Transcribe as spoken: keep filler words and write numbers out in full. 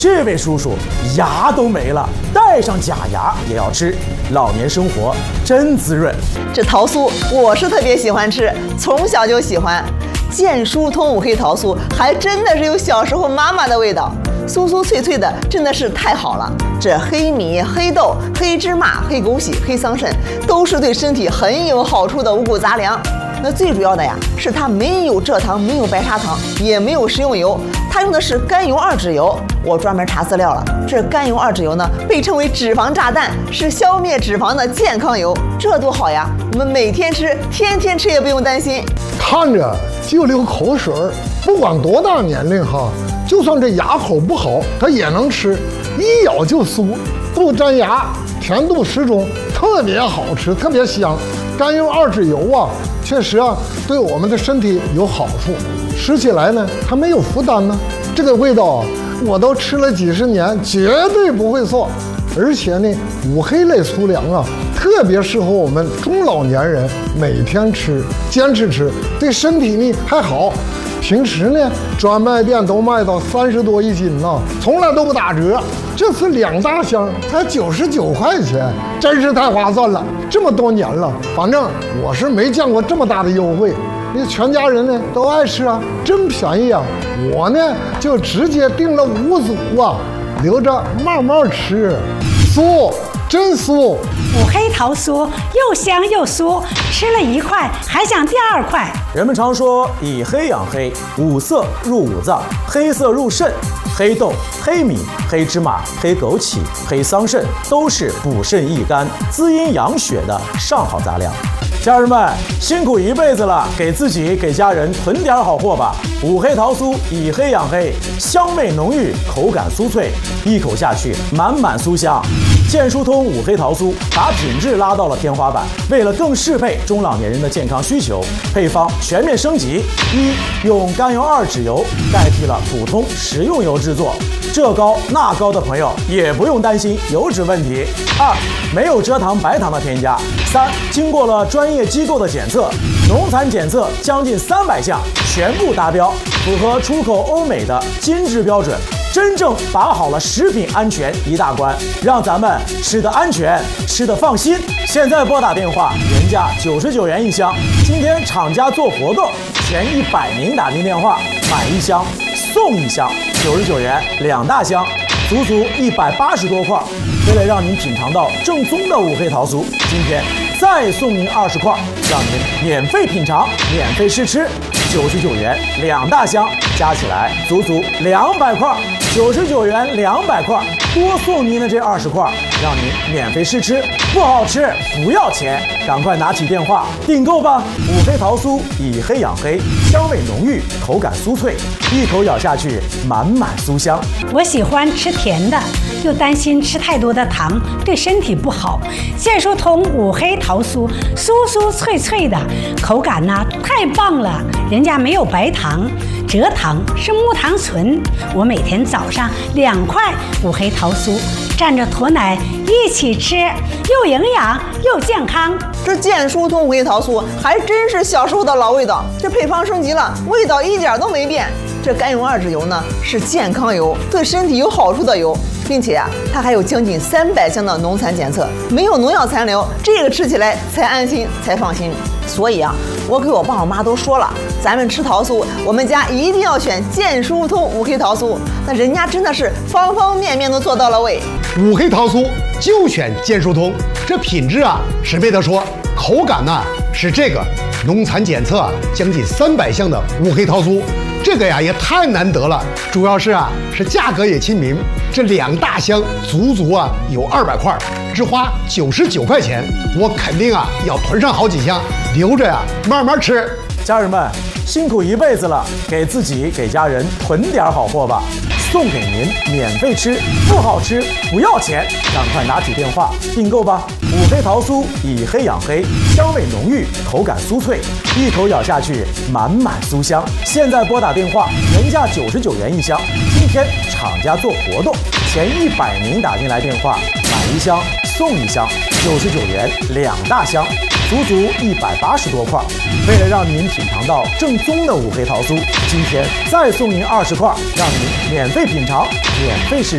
这位叔叔牙都没了，戴上假牙也要吃，老年生活真滋润。 这桃酥我是特别喜欢吃，从小就喜欢。健疏通五黑桃酥还真的是有小时候妈妈的味道，酥酥脆脆的，真的是太好了。这黑米、黑豆、黑芝麻、黑枸杞、黑桑葚，都是对身体很有好处的五谷杂粮。那最主要的呀，是它没有蔗糖，没有白砂糖，也没有食用油，它用的是甘油二酯油。我专门查资料了，这甘油二酯油呢，被称为脂肪炸弹，是消灭脂肪的健康油，这多好呀！我们每天吃，天天吃也不用担心。 看着就流口水，不管多大年龄哈，就算这牙口不好，它也能吃，一咬就酥，不粘牙，甜度适中，特别好吃，特别香。甘油二酯油啊，确实啊，对我们的身体有好处，吃起来呢还没有负担呢。这个味道啊，我都吃了几十年，绝对不会错。而且呢，五黑类粗粮啊，特别适合我们中老年人每天吃，坚持吃，对身体呢还好。平时呢，专卖店都卖到三十多一斤呢，从来都不打折。这次两大箱才九十九块钱，真是太划算了。这么多年了，反正我是没见过这么大的优惠。你全家人呢都爱吃啊，真便宜啊！我呢就直接订了五组啊，留着慢慢吃。酥，真酥！ 五黑桃酥又香又酥，吃了一块还想第二块。 人们常说以黑养黑，五色入五脏，黑色入肾。黑豆、黑米、黑芝麻、黑枸杞、黑桑葚都是补肾益肝、滋阴养血的上好杂粮。家人们辛苦一辈子了，给自己给家人囤点好货吧。五黑桃酥以黑养黑，香味浓郁，口感酥脆，一口下去满满酥香。健疏通五黑桃酥把品质拉到了天花板，为了更适配中老年人的健康需求，配方全面升级：一、用甘油二酯油代替了普通食用油制作，这高那高的朋友也不用担心油脂问题；二、没有蔗糖、白糖的添加；三、经过了专业机构的检测，农残检测将近三百项全部达标，符合出口欧美的金质标准。真正把好了食品安全一大关，让咱们吃得安全，吃得放心。现在拨打电话，原价九十九元一箱，今天厂家做活动，前一百名打进电话买一箱送一箱，九十九元两大箱，足足一百八十多块。为了让您品尝到正宗的五黑桃酥，今天再送您二十块，让您免费品尝，免费试吃。九十九元两大箱，加起来足足两百块。九十九元两百块，多送您的这二十块，让您免费试吃，不好吃不要钱，赶快拿起电话订购吧！五黑桃酥以黑养黑，香味浓郁，口感酥脆，一口咬下去满满酥香。 我喜欢吃甜的，又担心吃太多的糖对身体不好。健疏通五黑桃酥，酥酥脆脆的，口感呢太棒了，人家没有白糖。蔗糖是木糖醇，我每天早上两块五黑桃酥，蘸着驼奶一起吃，又营养又健康。 这健疏通五黑桃酥还真是小时候的老味道，这配方升级了，味道一点都没变。这甘油二酯油呢是健康油，对身体有好处的油，并且啊，它还有将近三百项的农残检测，没有农药残留，这个吃起来才安心才放心。所以啊，我给我爸我妈都说了，咱们吃桃酥，我们家一定要选健疏通五黑桃酥。那人家真的是方方面面都做到了位。 五黑桃酥就选健疏通，这品质啊是没得说，口感呢、啊、是这个农残检测将近三百项的五黑桃酥，这个呀也太难得了。主要是啊是价格也亲民，这两大箱足足啊有二百块，只花九十九块钱，我肯定啊要囤上好几箱，留着呀慢慢吃。 家人们辛苦一辈子了，给自己给家人囤点好货吧，送给您免费吃，不好吃不要钱，赶快拿起电话订购吧。五黑桃酥以黑养黑，香味浓郁，口感酥脆，一口咬下去满满酥香。现在拨打电话，原价九十九元一箱，今天厂家做活动，前一百名打进来电话买一箱送一箱，九十九元两大箱，足足一百八十多块。为了让您品尝到正宗的五黑桃酥，今天再送您二十块，让您免费品尝，免费试。